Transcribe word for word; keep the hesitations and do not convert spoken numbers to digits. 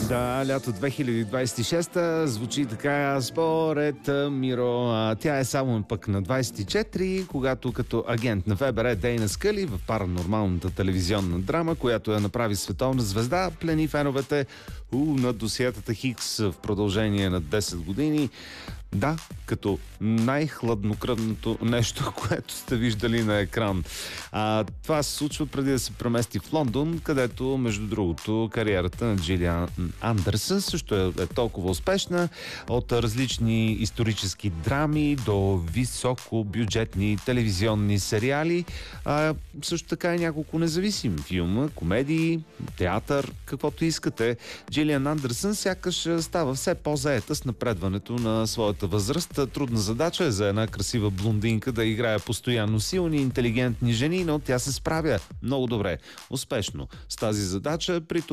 Да, лято две хиляди двадесет и шеста звучи така според Миро. А, тя е само пък на двадесет и четири, когато като агент на ФБР Дейна Скъли в паранормалната телевизионна драма, която я направи световна звезда, плени феновете у, на досиетата Хикс в продължение на десет години. Да, като най-хладнокръвното нещо, което сте виждали на екран. А, това се случва преди да се премести в Лондон, където, между другото, кариерата на Джилиан Андерсън също е, е толкова успешна. От различни исторически драми до високобюджетни телевизионни сериали. А, също така и няколко независими филма, комедии, театър, каквото искате. Джилиан Андерсън сякаш става все по-заета с напредването на своята възраст. Трудна задача е за една красива блондинка да играе постоянно силни, интелигентни жени, но тя се справя много добре, успешно с тази задача, при